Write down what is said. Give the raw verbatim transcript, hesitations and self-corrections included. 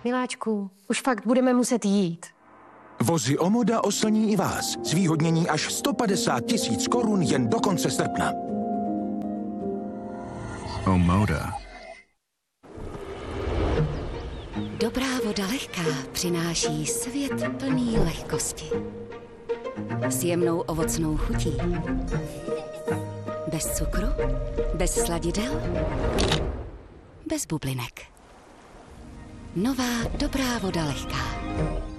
Miláčku, už fakt budeme muset jít. Vozy Omoda oslní i vás. Zvýhodnění až sto padesát tisíc korun jen do konce srpna. Omoda. Dobrá voda lehká přináší svět plný lehkosti. S jemnou ovocnou chutí. Bez cukru, bez sladidel, bez bublinek. Nová dobrá voda lehká.